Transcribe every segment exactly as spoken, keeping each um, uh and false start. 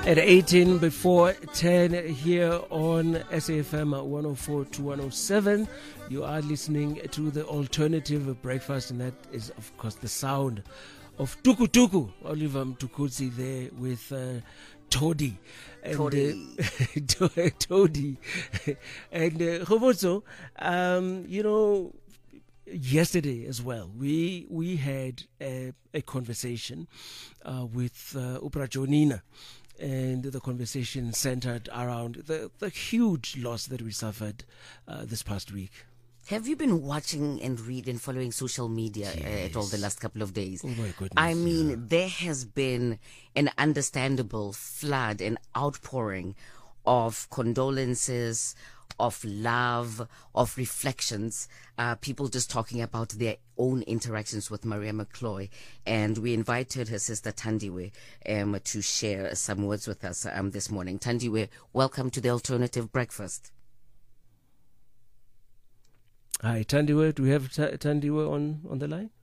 At eighteen before ten here on S A F M one oh four to one oh seven, you are listening to the Alternative Breakfast, and that is, of course, the sound of Tuku Tuku, Oliver Mtukudzi there with uh, Todi. And, Todi. Uh, Todi. And uh, Robozo, um, you know, yesterday as well, we we had a, a conversation uh, with uh, Upra Jonina. And the conversation centered around the, the huge loss that we suffered uh, this past week. Have you been watching and read and following social media Yes. uh, at all the last couple of days? Oh my goodness. I mean, yeah. there has been an understandable flood and outpouring of condolences, of love, of reflections, uh, people just talking about their own interactions with Maria McCloy. And we invited her sister Thandiwe um, to share some words with us um, this morning. Thandiwe, welcome to the Alternative Breakfast. Hi, Thandiwe. Do we have T- Thandiwe on, on the line?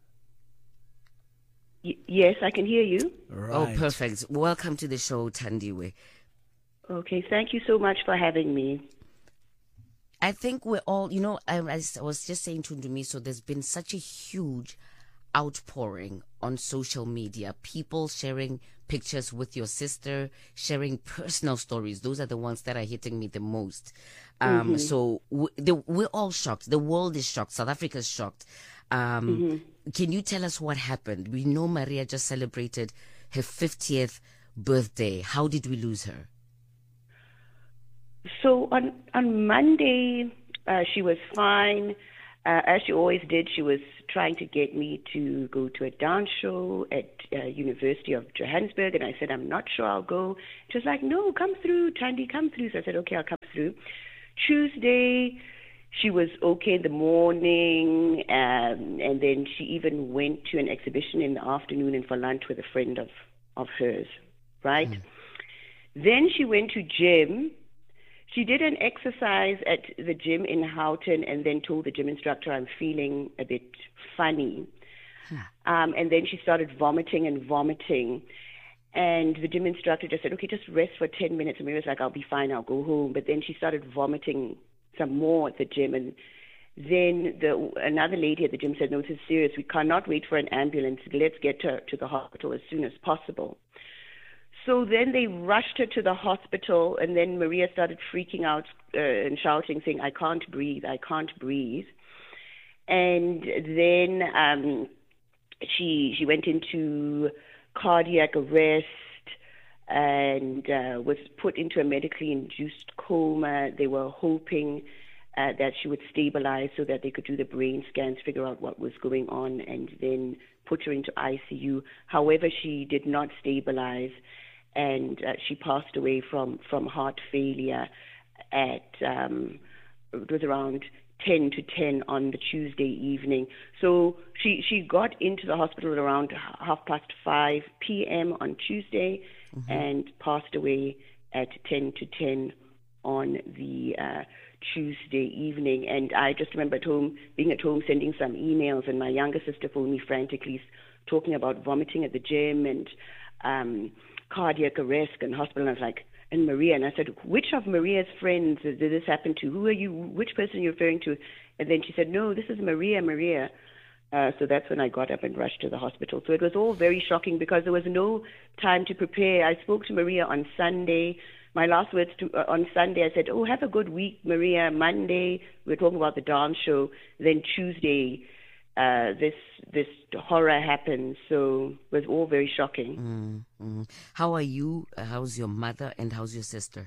Y- yes, I can hear you. Right. Oh, perfect. Welcome to the show, Thandiwe. Okay, thank you so much for having me. I think we're all, you know, I, I was just saying to Ndumi, so there's been such a huge outpouring on social media, people sharing pictures with your sister, sharing personal stories. Those are the ones that are hitting me the most. Um, Mm-hmm. So w- the, we're all shocked. The world is shocked. South Africa is shocked. Um, Mm-hmm. Can you tell us what happened? We know Maria just celebrated her fiftieth birthday. How did we lose her? So on on Monday, uh, she was fine. Uh, as she always did, she was trying to get me to go to a dance show at uh, University of Johannesburg, and I said, I'm not sure I'll go. She was like, no, come through, Thandi, come through. So I said, okay, I'll come through. Tuesday, she was okay in the morning, um, and then she even went to an exhibition in the afternoon and for lunch with a friend of, of hers, right? Mm. Then she went to gym. She did an exercise at the gym in Houghton and then told the gym instructor, I'm feeling a bit funny. Huh. Um, and then she started vomiting and vomiting. And the gym instructor just said, okay, just rest for ten minutes. And we was like, I'll be fine, I'll go home. But then she started vomiting some more at the gym. And then the another lady at the gym said, no, this is serious. We cannot wait for an ambulance. Let's get her to the hospital as soon as possible. So then they rushed her to the hospital, and then Maria started freaking out uh, and shouting, saying, I can't breathe, I can't breathe. And then um, she she went into cardiac arrest and uh, was put into a medically induced coma. They were hoping uh, that she would stabilize so that they could do the brain scans, figure out what was going on, and then put her into I C U. However, she did not stabilize, and uh, she passed away from, from heart failure at, um, it was around ten to ten on the Tuesday evening. So she, she got into the hospital around half past five p.m. on Tuesday, mm-hmm. and passed away at ten to ten on the uh, Tuesday evening. And I just remember at home, being at home, sending some emails, and my younger sister phoned me frantically, talking about vomiting at the gym and um, cardiac arrest and hospital. And I was like, and Maria, and I said, which of Maria's friends did this happen to? Who are you? Which person are you referring to? And then she said, no, this is Maria, Maria. Uh, so that's when I got up and rushed to the hospital. So it was all very shocking because there was no time to prepare. I spoke to Maria on Sunday. My last words to, uh, on Sunday, I said, oh, have a good week, Maria. Monday, we were talking about the dance show. Then Tuesday, uh, this this horror happened. So it was all very shocking. Mm, mm. How are you? How's your mother? And how's your sister?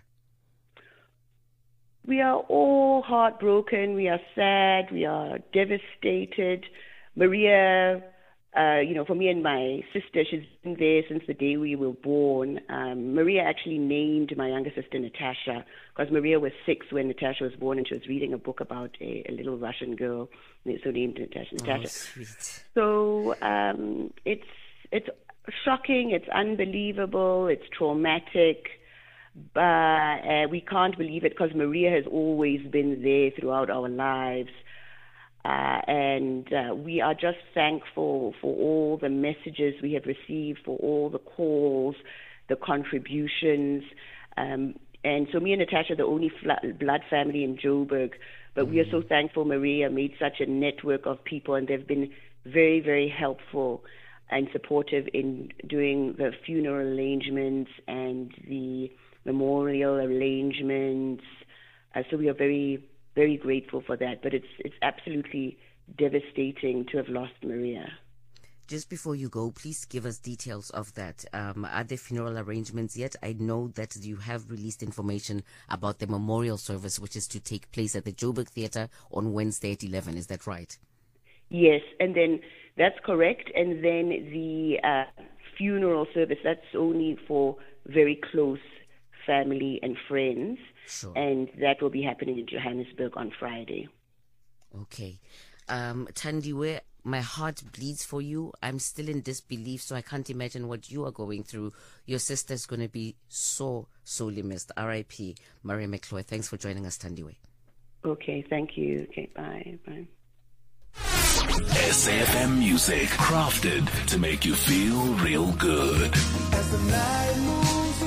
We are all heartbroken. We are sad. We are devastated. Maria, uh, you know, for me and my sister, she's been there since the day we were born. Um, Maria actually named my younger sister Natasha because Maria was six when Natasha was born, and she was reading a book about a, a little Russian girl, so named Natasha. Natasha. Oh, sweet. So um, it's it's shocking. It's unbelievable. It's traumatic. But uh, we can't believe it because Maria has always been there throughout our lives. Uh, and uh, we are just thankful for all the messages we have received, for all the calls the contributions. Um, and so me and Natasha are the only fl- blood family in Joburg, but mm-hmm. we are so thankful Maria made such a network of people, and they've been very, very helpful and supportive in doing the funeral arrangements and the memorial arrangements. Uh, so we are very, very grateful for that. But it's it's absolutely devastating to have lost Maria. Just before you go, please give us details of that. Um, are there funeral arrangements yet? I know that you have released information about the memorial service, which is to take place at the Joburg Theatre on Wednesday at eleven. Is that right? Yes, and then that's correct. And then the uh, funeral service, that's only for very close family and friends. Sure. And that will be happening in Johannesburg on Friday. Okay. Um, Thandiwe, my heart bleeds for you. I'm still in disbelief, so I can't imagine what you are going through. Your sister's going to be so sorely missed. R I P Maria McCloy. Thanks for joining us, Thandiwe. Okay, thank you. Okay, bye. Bye. S A F M music, crafted to make you feel real good. As the night moves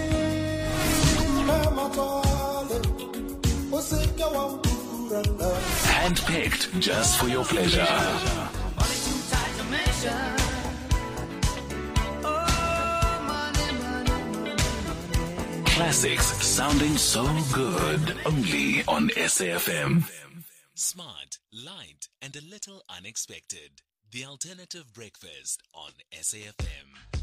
in, handpicked just for your pleasure. Classics sounding so good, only on S A F M. Smart, light, and a little unexpected. The Alternative Breakfast on S A F M.